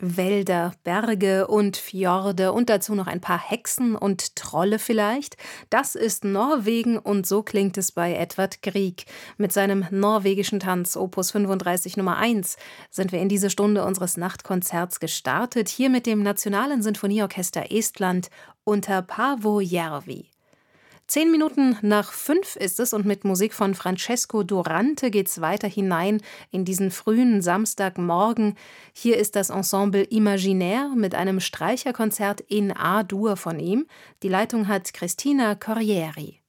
Wälder, Berge und Fjorde und dazu noch ein paar Hexen und Trolle vielleicht. Das ist Norwegen und so klingt es bei Edvard Grieg. Mit seinem norwegischen Tanz Opus 35 Nummer 1 sind wir in diese Stunde unseres Nachtkonzerts gestartet, hier mit dem Nationalen Sinfonieorchester Estland unter Paavo Järvi. 10 Minuten nach 5 ist es und mit Musik von Francesco Durante geht's weiter hinein in diesen frühen Samstagmorgen. Hier ist das Ensemble Imaginaire mit einem Streicherkonzert in A-Dur von ihm. Die Leitung hat Cristina Corrieri.